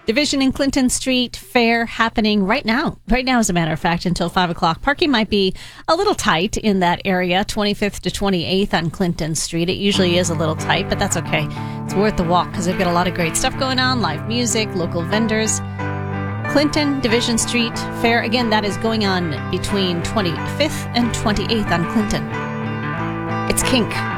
Division and Clinton Street Fair happening right now. Right now, as a matter of fact, until 5 o'clock. Parking might be a little tight in that area, 25th to 28th on Clinton Street. It usually is a little tight, but that's okay. It's worth the walk because they've got a lot of great stuff going on, live music, local vendors. Clinton Division Street Fair, again, that is going on between 25th and 28th on Clinton. It's Kink.